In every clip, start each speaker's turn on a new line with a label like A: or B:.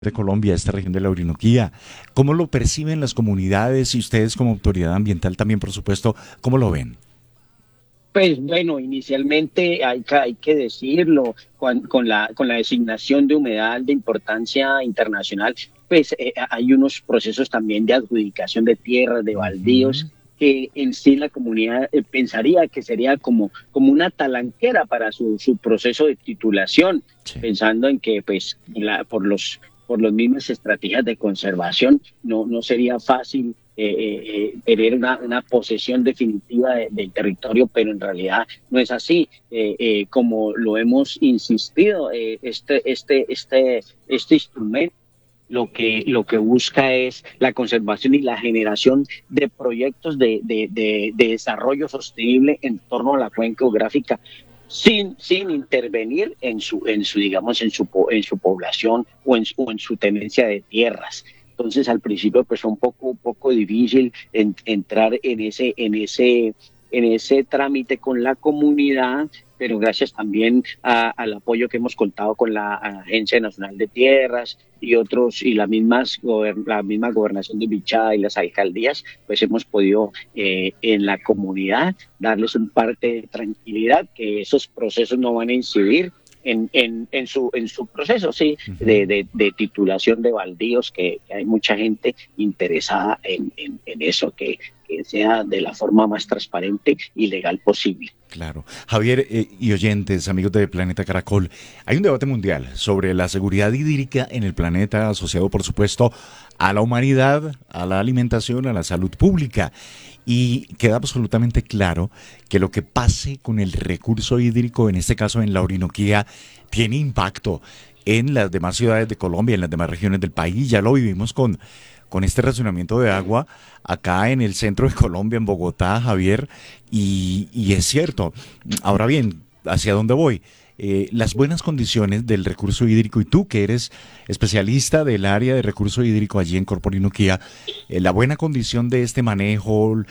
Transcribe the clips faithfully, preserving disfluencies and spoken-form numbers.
A: de Colombia, esta región de la Orinoquía. ¿Cómo lo perciben las comunidades y ustedes como autoridad ambiental también, por supuesto, cómo lo ven?
B: Pues bueno, inicialmente hay que, hay que decirlo, con, con la, con la designación de humedal de importancia internacional, pues eh, hay unos procesos también de adjudicación de tierras, de
A: Ujú.
B: baldíos, que en sí la comunidad eh, pensaría que sería como, como una talanquera para su, su proceso de titulación,
A: Sí.
B: pensando en que pues la, por los por las mismas estrategias de conservación no, no sería fácil eh, eh, eh, tener una, una posesión definitiva de, del territorio, pero en realidad no es así. Eh, eh, como lo hemos insistido, eh, este, este, este, este instrumento lo que, lo que busca es la conservación y la generación de proyectos de, de, de, de desarrollo sostenible en torno a la cuenca geográfica sin, sin intervenir en su, en su, digamos, en su, en su población o en, o en su tenencia de tierras. Entonces, al principio, pues fue un poco, un poco difícil en, entrar en ese, en ese, en ese trámite con la comunidad, pero gracias también a, al apoyo que hemos contado con la Agencia Nacional de Tierras y otros, y la misma, la misma gobernación de Bichada y las alcaldías, pues hemos podido eh, en la comunidad darles un parte de tranquilidad, que esos procesos no van a incidir en, en, en, su, en su proceso, sí, de,
A: Ujú.
B: de, de titulación de baldíos, que, que hay mucha gente interesada en, en, en eso, que, que sea de la forma más transparente y legal posible.
A: Claro. Javier eh, y oyentes, amigos de Planeta Caracol, hay un debate mundial sobre la seguridad hídrica en el planeta, asociado, por supuesto, a la humanidad, a la alimentación, a la salud pública. Y queda absolutamente claro que lo que pase con el recurso hídrico, en este caso en la Orinoquía, tiene impacto en las demás ciudades de Colombia, en las demás regiones del país. Ya lo vivimos con, con este racionamiento de agua acá en el centro de Colombia, en Bogotá, Javier, y, y es cierto. Ahora bien, ¿hacia dónde voy? Eh, las buenas condiciones del recurso hídrico y tú que eres especialista del área de recurso hídrico allí en Corporinoquía, eh, la buena condición de este manejo,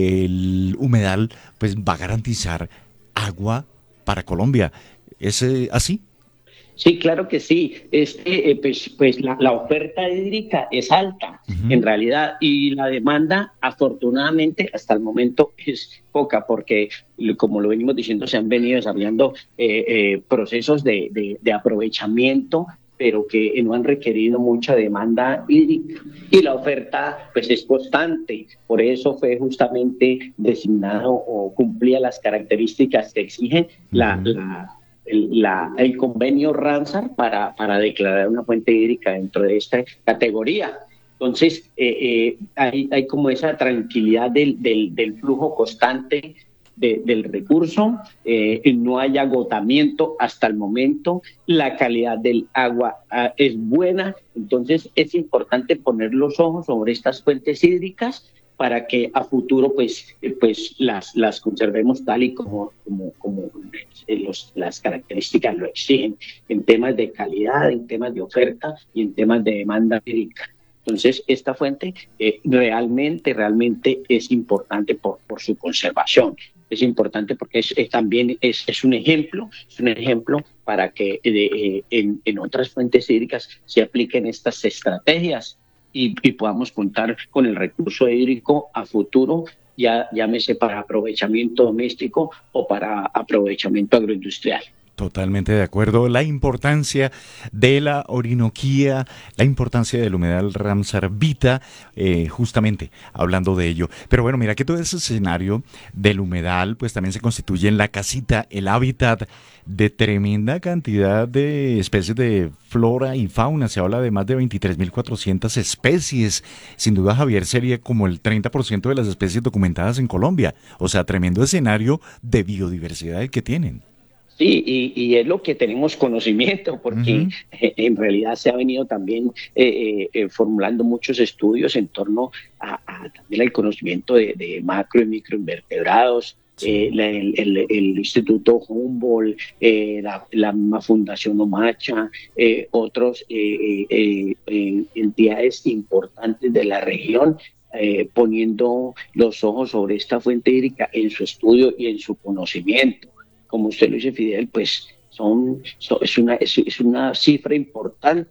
A: el humedal, pues va a garantizar agua para Colombia. ¿Es eh, así?
B: Sí, claro que sí. Este, eh, pues, pues la, la oferta hídrica es alta en
A: Ujú.
B: realidad y la demanda afortunadamente hasta el momento es poca porque como lo venimos diciendo se han venido desarrollando eh, eh, procesos de, de, de aprovechamiento pero que no han requerido mucha demanda hídrica y la oferta pues es constante, por eso fue justamente designado o cumplía las características que exigen la,
A: Ujú.
B: la el, la, el convenio Ramsar para, para declarar una fuente hídrica dentro de esta categoría. Entonces, eh, eh, hay, hay, como esa tranquilidad del, del, del flujo constante de, del recurso, eh, no hay agotamiento hasta el momento, la calidad del agua uh, es buena, entonces es importante poner los ojos sobre estas fuentes hídricas para que a futuro pues, eh, pues las, las conservemos tal y como, como, como los, las características lo exigen en temas de calidad, en temas de oferta y en temas de demanda hídrica. Entonces, esta fuente eh, realmente, realmente es importante por, por su conservación. Es importante porque es, es también es, es, un ejemplo, es un ejemplo para que eh, en, en otras fuentes hídricas se apliquen estas estrategias y, y podamos contar con el recurso hídrico a futuro, ya llámese para aprovechamiento doméstico o para aprovechamiento agroindustrial.
A: Totalmente de acuerdo. La importancia de la Orinoquía, la importancia del humedal Ramsar Vita, eh, justamente hablando de ello. Pero bueno, mira que todo ese escenario del humedal, pues también se constituye en la casita, el hábitat de tremenda cantidad de especies de flora y fauna. Se habla de más de veintitrés mil cuatrocientas especies. Sin duda, Javier, sería como el treinta por ciento de las especies documentadas en Colombia. O sea, tremendo escenario de biodiversidad el que tienen.
B: Sí, y, y, es lo que tenemos conocimiento, porque
A: Ujú.
B: eh, en realidad se ha venido también eh, eh, formulando muchos estudios en torno a, a también al conocimiento de, de macro y microinvertebrados, eh,
A: Sí.
B: la, el, el, el, Instituto Humboldt, eh, la, la misma Fundación Omacha, eh, otros eh, eh, eh, entidades importantes de la región. Eh, poniendo los ojos sobre esta fuente hídrica en su estudio y en su conocimiento como usted lo dice, Fidel, pues son, son es, una, es, es, una cifra importante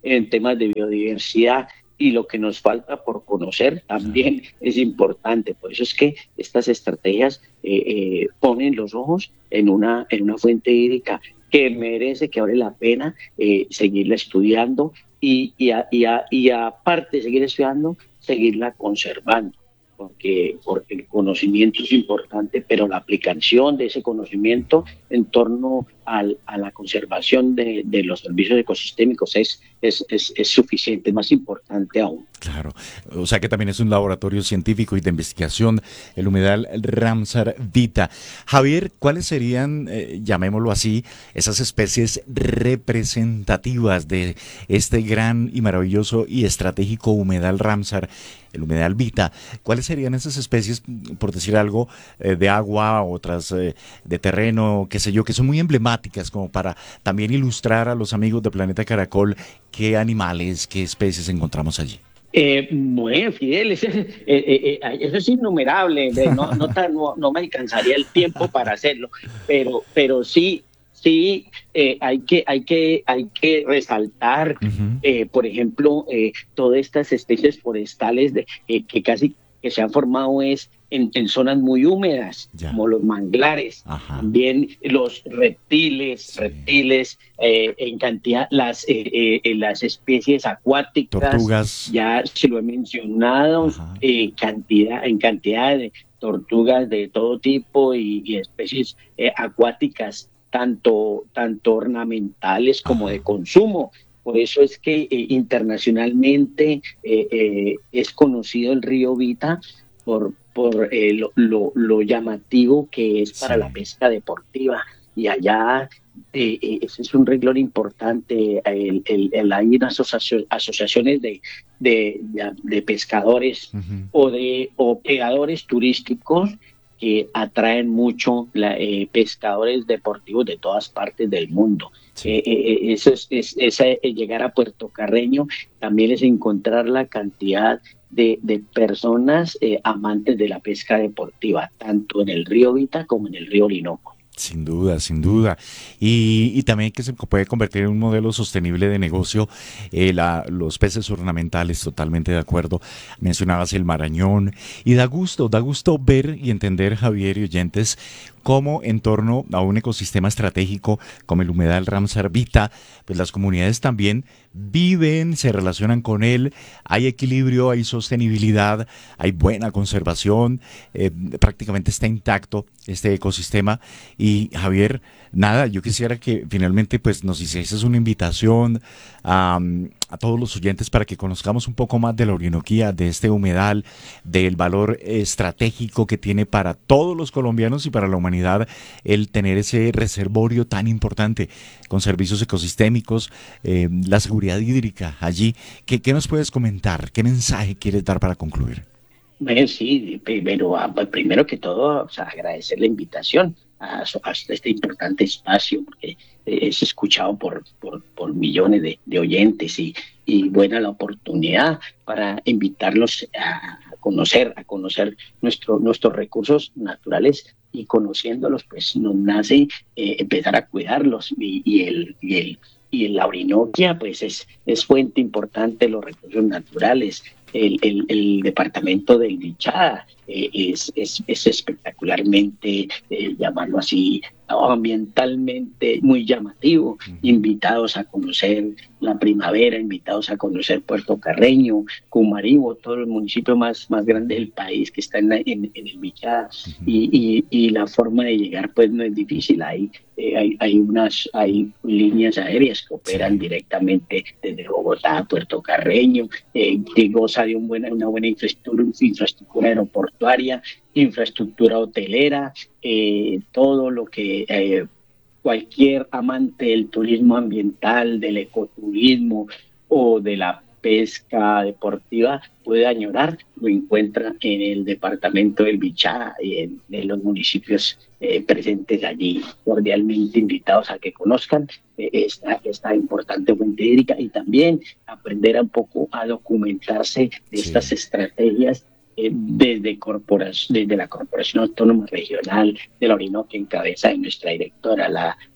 B: en temas de biodiversidad, y lo que nos falta por conocer también es importante. Por eso es que estas estrategias eh, eh, ponen los ojos en una, en una fuente hídrica que merece, que vale la pena eh, seguirla estudiando y, y, a, y, a, y aparte de seguir estudiando, seguirla conservando. Porque, porque el conocimiento es importante, pero la aplicación de ese conocimiento en torno al, a la conservación de, de los servicios ecosistémicos es, es, es, es suficiente, es más importante aún.
A: Claro, o sea que también es un laboratorio científico y de investigación, el humedal Ramsar Vita. Javier, ¿cuáles serían, eh, llamémoslo así, esas especies representativas de este gran y maravilloso y estratégico humedal Ramsar, el humedal Vita? ¿Cuáles serían esas especies, por decir algo, eh, de agua, otras eh, de terreno, qué sé yo, que son muy emblemáticas como para también ilustrar a los amigos de Planeta Caracol qué animales, qué especies encontramos allí?
B: Eh, bueno, Fidel, eso, eh, eh, eh, eso es innumerable, no, no, no, no me alcanzaría el tiempo para hacerlo, pero, pero sí, sí, eh, hay que, hay que, hay que resaltar, uh-huh. eh, por ejemplo, eh, todas estas especies forestales de, eh, que casi que se han formado es en, en zonas muy húmedas, ya. Como los manglares, ajá. También los reptiles, sí. reptiles eh, en cantidad, las, eh, eh, las especies acuáticas,
A: tortugas,
B: ya se lo he mencionado, eh, cantidad, en cantidad de tortugas de todo tipo y, y especies eh, acuáticas, tanto, tanto ornamentales como ajá. de consumo. Por eso es que eh, internacionalmente eh, eh, es conocido el río Vita por, por eh, lo, lo, lo llamativo que es para sí. la pesca deportiva. Y allá eh, eh, ese es un renglón importante. El, el, el, hay unas asoci- asociaciones de, de, de, de pescadores uh-huh. o de operadores turísticos que atraen mucho la, eh, pescadores deportivos de todas partes del mundo. Sí. Eh, eh, eso es, es, es eh, llegar a Puerto Carreño, también es encontrar la cantidad de, de personas eh, amantes de la pesca deportiva, tanto en el río Vita como en el río Orinoco.
A: Sin duda, sin duda. Y, y también que se puede convertir en un modelo sostenible de negocio, eh, la, los peces ornamentales, totalmente de acuerdo. Mencionabas el marañón y da gusto, da gusto ver y entender, Javier y oyentes, cómo en torno a un ecosistema estratégico como el humedal Ramsar Vita, pues las comunidades también viven, se relacionan con él, hay equilibrio, hay sostenibilidad, hay buena conservación, eh, prácticamente está intacto este ecosistema. Y Javier, nada, yo quisiera que finalmente pues nos hicieses una invitación a, a todos los oyentes para que conozcamos un poco más de la Orinoquía, de este humedal, del valor estratégico que tiene para todos los colombianos y para la humanidad el tener ese reservorio tan importante con servicios ecosistémicos, eh, la seguridad hídrica allí. ¿Qué, qué nos puedes comentar? ¿Qué mensaje quieres dar para concluir?
B: Bueno, sí, primero, primero que todo, o sea, agradecer la invitación a, a este importante espacio, porque es escuchado por, por, por millones de, de oyentes y, y buena la oportunidad para invitarlos a conocer, a conocer nuestro, nuestros recursos naturales, y conociéndolos, pues nos nace eh, empezar a cuidarlos, y, y el, y el y la Orinoquia pues es, es fuente importante de los recursos naturales. El, el, el departamento del Bichada eh, es, es, es espectacularmente, eh, llamarlo así, ambientalmente muy llamativo. Uh-huh. Invitados a conocer la primavera, invitados a conocer Puerto Carreño, Cumaribo, todo el municipio más, más grande del país que está en, la, en, en el Bichada. Uh-huh. y, y, y la forma de llegar pues no es difícil. Hay, eh, hay, hay, unas, hay líneas aéreas que operan sí. directamente desde Bogotá a Puerto Carreño, eh, que goza de un buena, una buena infraestructura, infraestructura aeroportuaria, infraestructura hotelera, eh, todo lo que eh, cualquier amante del turismo ambiental, del ecoturismo o de la pesca deportiva puede añorar, lo encuentra en el departamento del Bichada y en, en los municipios eh, presentes allí. Cordialmente invitados a que conozcan eh, esta, esta importante fuente hídrica, y también aprender un poco a documentarse de sí. estas estrategias eh, desde, corporación, desde la Corporación Autónoma Regional de la Orinoquia, en cabeza de nuestra directora, la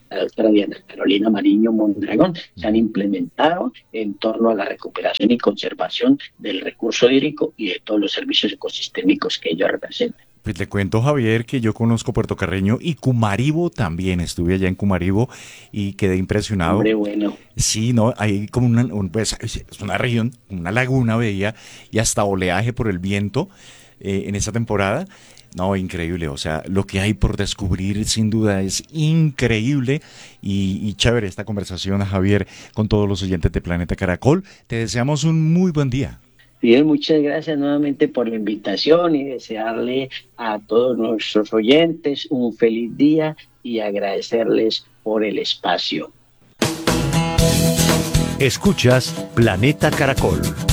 B: la doctora Diana Carolina Mariño Mondragón, se han implementado en torno a la recuperación y conservación del recurso hídrico y de todos los servicios ecosistémicos que ellos representan.
A: Pues le cuento, Javier, que yo conozco Puerto Carreño y Cumaribo también. Estuve allá en Cumaribo y quedé impresionado.
B: Hombre, bueno.
A: Sí, no, hay como una, un, pues, es una región, una laguna veía y hasta oleaje por el viento eh, en esta temporada. No, increíble. O sea, lo que hay por descubrir sin duda es increíble y, y chévere esta conversación, Javier, con todos los oyentes de Planeta Caracol. Te deseamos un muy buen día.
B: Fidel, muchas gracias nuevamente por la invitación y desearle a todos nuestros oyentes un feliz día y agradecerles por el espacio.
C: Escuchas Planeta Caracol.